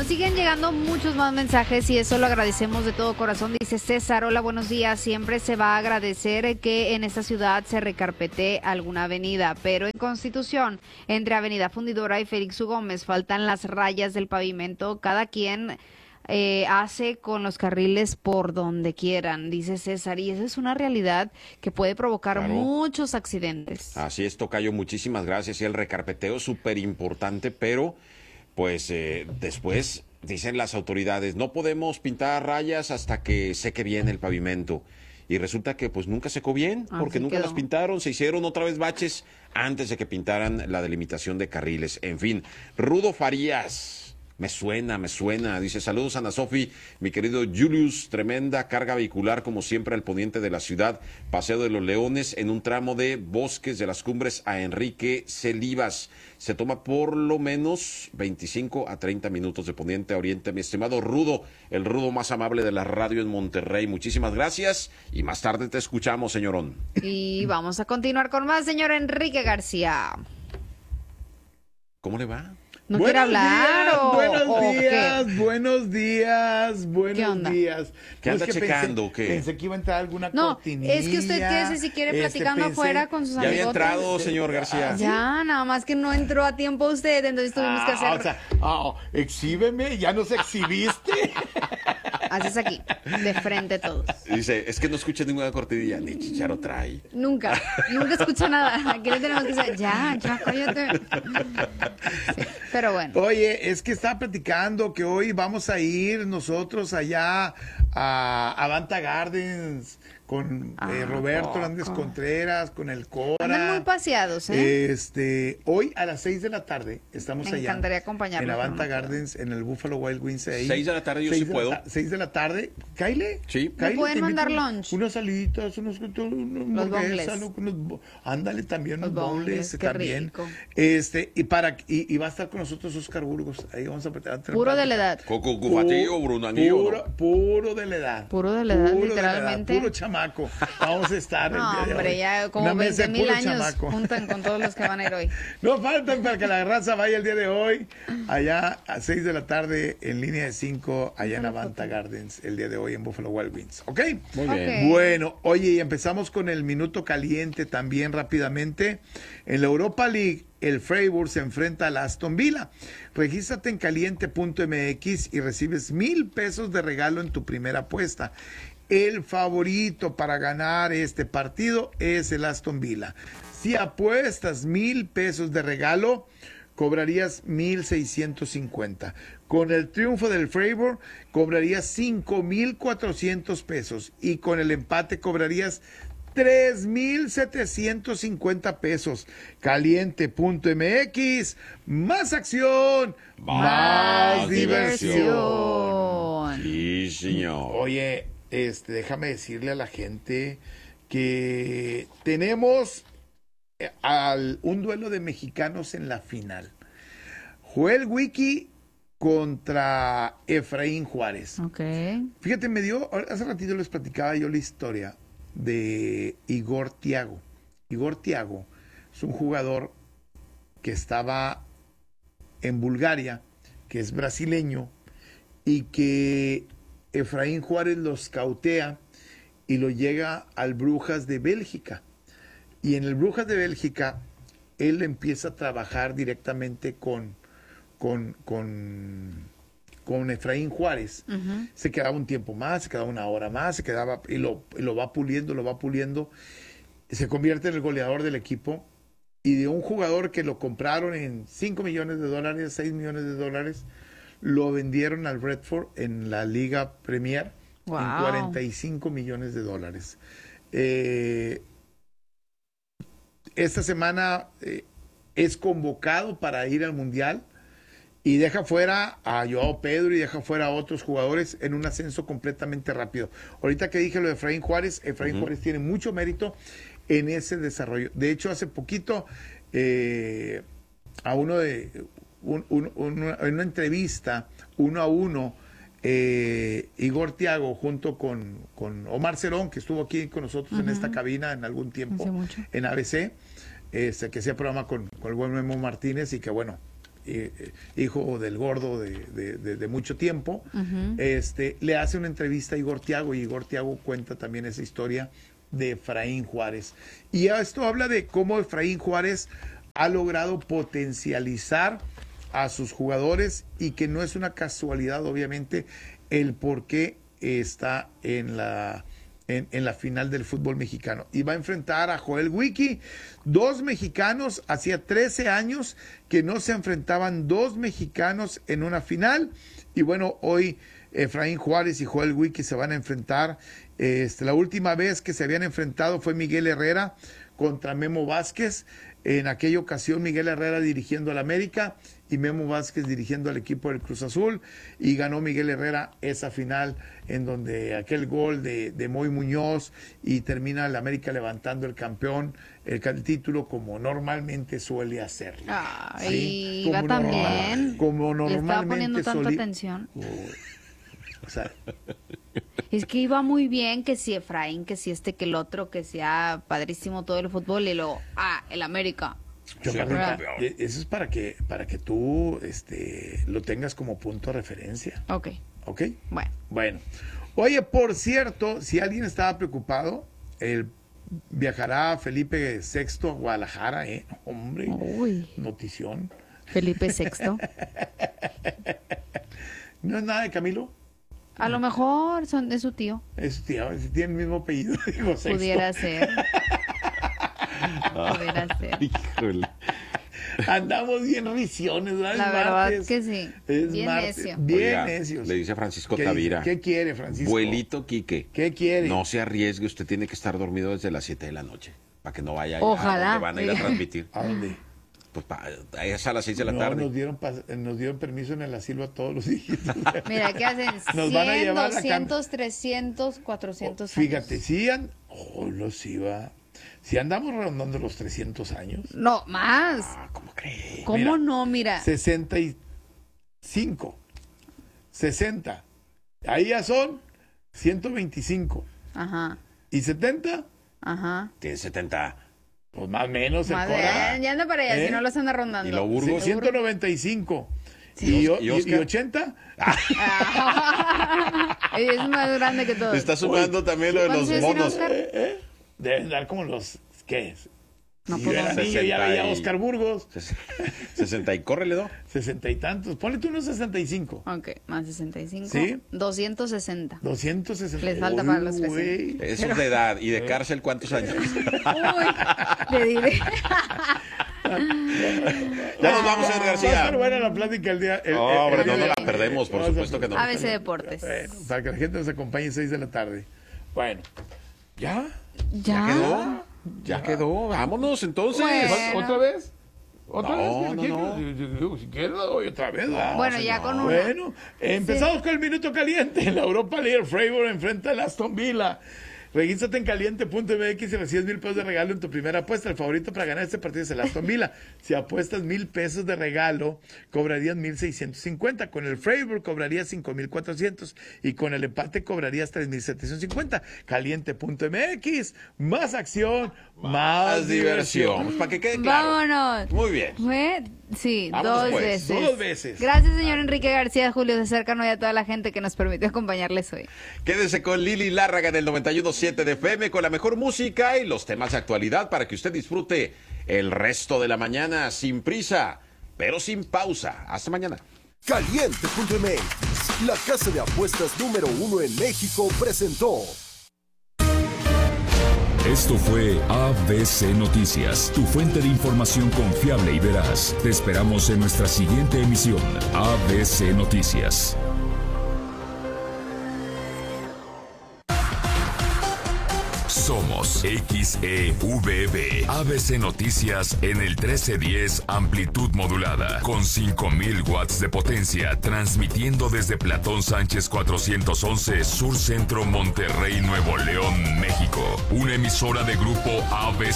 siguen llegando muchos más mensajes y eso lo agradecemos de todo corazón. Dice César, hola, buenos días. Siempre se va a agradecer que en esta ciudad se recarpetee alguna avenida, pero en Constitución, entre Avenida Fundidora y Félix U. Gómez, faltan las rayas del pavimento. Cada quien hace con los carriles por donde quieran, dice César, y esa es una realidad que puede provocar muchos accidentes. Así es, tocayo, muchísimas gracias. Y el recarpeteo es súper importante, pero pues después dicen las autoridades, no podemos pintar rayas hasta que seque bien el pavimento. Y resulta que pues nunca secó bien, porque nunca las pintaron, se hicieron otra vez baches antes de que pintaran la delimitación de carriles. En fin, Rudo Farías. Me suena, dice, saludos Ana Sofi, mi querido Julius, tremenda carga vehicular como siempre al poniente de la ciudad, Paseo de los Leones, en un tramo de Bosques de las Cumbres a Enrique Celivas. Se toma por lo menos 25 a 30 minutos de poniente a oriente. Mi estimado Rudo, el Rudo más amable de la radio en Monterrey, muchísimas gracias y más tarde te escuchamos, señorón. Y vamos a continuar con más, señor Enrique García. ¿Cómo le va? ¿No quiere hablar buenos días. ¿Qué anda checando? Pensé que iba a entrar alguna cortinilla. No, es que usted quédese si quiere platicando afuera con sus amigos. Ya había entrado, señor García. Ya, nada más que no entró a tiempo usted, entonces tuvimos que hacer... O sea, exhíbeme, ya nos exhibiste. Haces aquí, de frente todos. Dice, es que no escucha ninguna cortinilla, ni Chicharo trae. Nunca escucha nada. Aquí le tenemos que decir, ya, cállate. Sí, pero bueno. Oye, es que estaba platicando que hoy vamos a ir nosotros allá a Avanta Gardens con Roberto Hernández Contreras, con el Cora. Andan muy paseados, hoy a las 6 de la tarde estamos allá. Me encantaría acompañarlos. En Avanta Gardens, en el Buffalo Wild Wings. 6 de la tarde yo sí puedo. 6 de la tarde. ¿Kyle? Sí. ¿Me pueden mandar lunch? Unas salitas, unos bongles. Ándale, también unos bongles también. Rico. Y va a estar con nosotros Oscar Burgos. Ahí vamos a puro de la edad. Coco Cufatillo, Brunanillo. Puro de la edad. Puro de la edad, literalmente. Puro chamaco. Vamos a estar el día de hoy. Hombre, ya como 20,000 años chamaco. Juntan con todos los que van a ir hoy. No faltan para que la raza vaya el día de hoy, allá a 6 de la tarde, en línea de 5, allá en Avanta Gardens, el día de hoy en Buffalo Wild Wings. ¿Ok? Muy bien. Bueno, oye, y empezamos con el minuto caliente también rápidamente. En la Europa League, el Freiburg se enfrenta al Aston Villa. Regístrate en caliente.mx y recibes $1,000 de regalo en tu primera apuesta. El favorito para ganar este partido es el Aston Villa. Si apuestas $1,000 de regalo, cobrarías 1,650. Con el triunfo del Freiburg, cobrarías 5,400 pesos. Y con el empate, cobrarías 3,750 pesos. Caliente.mx, más acción, más diversión. Sí, señor. Oye, déjame decirle a la gente que tenemos un duelo de mexicanos en la final. Joel Wiki contra Efraín Juárez. Okay. Fíjate, hace ratito les platicaba yo la historia de Igor Thiago. Igor Thiago es un jugador que estaba en Bulgaria, que es brasileño, y que Efraín Juárez lo scoutea y lo llega al Brujas de Bélgica. Y en el Brujas de Bélgica, él empieza a trabajar directamente con Efraín Juárez. Uh-huh. Se quedaba un tiempo más, se quedaba una hora más, se quedaba y lo va puliendo. Se convierte en el goleador del equipo. Y de un jugador que lo compraron en $5 millones, $6 millones, lo vendieron al Brentford en la Liga Premier en $45 millones. Esta semana es convocado para ir al Mundial y deja fuera a Joao Pedro y deja fuera a otros jugadores en un ascenso completamente rápido. Ahorita que dije lo de Efraín Juárez Juárez tiene mucho mérito en ese desarrollo. De hecho, hace poquito a uno de en una entrevista 1-1, Igor Thiago junto con Omar Cerón, que estuvo aquí con nosotros en esta cabina en algún tiempo en ABC, que hacía programa con el buen Memo Martínez, y que bueno, hijo del gordo de mucho tiempo, le hace una entrevista a Igor Thiago, y Igor Thiago cuenta también esa historia de Efraín Juárez. Y esto habla de cómo Efraín Juárez ha logrado potencializar a sus jugadores, y que no es una casualidad, obviamente, el por qué está en la final del fútbol mexicano. Y va a enfrentar a Joel Wiki, dos mexicanos. Hacía 13 años que no se enfrentaban dos mexicanos en una final. Y bueno, hoy Efraín Juárez y Joel Wiki se van a enfrentar. La última vez que se habían enfrentado fue Miguel Herrera contra Memo Vázquez. En aquella ocasión, Miguel Herrera dirigiendo al América y Memo Vázquez dirigiendo al equipo del Cruz Azul, y ganó Miguel Herrera esa final, en donde aquel gol de Moy Muñoz, y termina el América levantando el título, como normalmente suele hacerlo. Ay, ¿sí? Va también. Como normalmente. Le estaba poniendo tanta atención. O sea, es que iba muy bien, que si Efraín, que si que el otro, que sea padrísimo todo el fútbol, y luego, el América. Eso es para que tú lo tengas como punto de referencia. Ok. Bueno. Oye, por cierto, si alguien estaba preocupado, viajará Felipe VI a Guadalajara, hombre. Uy. Notición. Felipe VI. ¿No es nada de Camilo? A lo mejor es su tío. Es su tío, tiene el mismo apellido. Digo, Sexto. Pudiera ser. Híjole. Andamos bien visiones, ¿verdad? La verdad que sí. Es bien martes. necio. Bien Oiga, necios. le dice a Francisco Tavira. ¿Qué quiere, Francisco? Buelito Quique. ¿Qué quiere? No se arriesgue, usted tiene que estar dormido desde las 7 de la noche, para que no vaya Ojalá. a donde van a ir a transmitir. ¿A dónde? Pues es a las 6 de la tarde. Nos dieron permiso en el asilo a todos los días. Mira, ¿qué hacen? Nos 100, van a llevar 200, 300, 400 Fíjate, años. si andamos rondando los 300 años. No, más. ¿Cómo cree? ¿Cómo no? Mira. 65, 60. Ahí ya son 125. Ajá. ¿Y 70? Ajá. Tiene 70. Pues más o menos. Ya anda para allá, si no los anda rondando. ¿Y lo Burgos? 195. Sí. ¿Y 80? Es más grande que todo. Está sumando también lo de los monos. Deben dar como los... ¿Qué es? No, Si pues yo era no. niño, ya veía a Oscar Burgos. 60 y córrele, ¿no? 60 y tantos. Ponle tú unos 65. Ok, más 65. ¿Sí? 260. 260. Les falta para los güey. Eso es de edad. ¿Y de cárcel cuántos años? Uy, te diré. Ya nos vamos, Edgar Va a García. estar buena la plática el día. Hombre, no día nos de la perdemos, por supuesto que no. ABC Deportes. Bueno, para que la gente nos acompañe 6 de la tarde. Bueno, ¿ya? ¿Ya quedó? Ya quedó. Vámonos, entonces. Bueno. ¿Otra vez? ¿Otra No, vez? no. Yo, si quieres, la doy otra vez. ¿verdad? Bueno, ya con una. Bueno, empezamos con el minuto caliente. En la Europa League, Freiburg enfrenta al Aston Villa. Regístrate en caliente.mx y recibes 1,000 pesos de regalo en tu primera apuesta. El favorito para ganar este partido es el Aston Villa. Si apuestas 1,000 pesos de regalo, cobrarías 1,650. Con el Freiburg cobrarías 5,400 y con el empate cobrarías 3,750. Caliente.mx, más acción, más diversión. Pues para que quede claro. Vámonos. Muy bien. Sí, Vámonos, dos pues. veces. 2 veces. Gracias, señor Enrique García, Julio de Cercano y a toda la gente que nos permitió acompañarles hoy. Quédese con Lili Lárraga en el 91.7 de FM con la mejor música y los temas de actualidad para que usted disfrute el resto de la mañana sin prisa, pero sin pausa. Hasta mañana. Caliente.mx, la casa de apuestas número 1 en México, presentó. Esto fue ABC Noticias, tu fuente de información confiable y veraz. Te esperamos en nuestra siguiente emisión, ABC Noticias. Somos XEVB, ABC Noticias en el 1310 amplitud modulada, con 5,000 watts de potencia, transmitiendo desde Platón Sánchez 411, Sur Centro, Monterrey, Nuevo León, México. Una emisora de grupo ABC.